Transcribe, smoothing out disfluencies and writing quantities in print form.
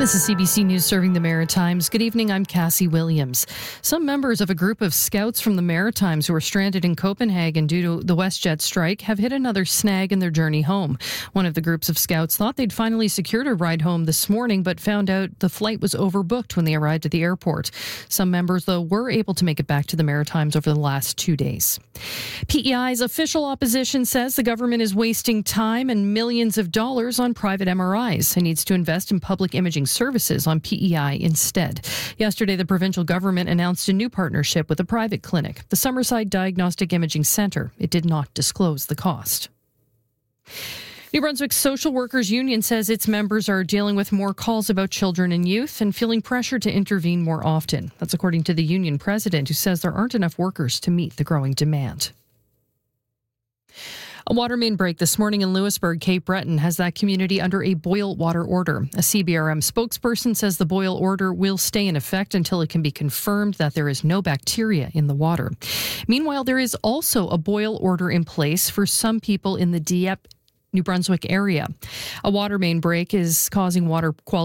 This is CBC News serving the Maritimes. Good evening, I'm Cassie Williams. Some members of a group of scouts from the Maritimes who are stranded in Copenhagen due to the WestJet strike have hit another snag in their journey home. One of the groups of scouts thought they'd finally secured a ride home this morning, but found out the flight was overbooked when they arrived at the airport. Some members, though, were able to make it back to the Maritimes over the last 2 days. PEI's official opposition says the government is wasting time and millions of dollars on private MRIs and needs to invest in public imaging services on PEI instead. Yesterday, the provincial government announced a new partnership with a private clinic, the Summerside Diagnostic Imaging Centre. It did not disclose the cost. New Brunswick Social Workers Union says its members are dealing with more calls about children and youth and feeling pressure to intervene more often. That's according to the union president, who says there aren't enough workers to meet the growing demand. A water main break this morning in Louisbourg, Cape Breton, has that community under a boil water order. A CBRM spokesperson says the boil order will stay in effect until it can be confirmed that there is no bacteria in the water. Meanwhile, there is also a boil order in place for some people in the Dieppe, New Brunswick area. A water main break is causing water quality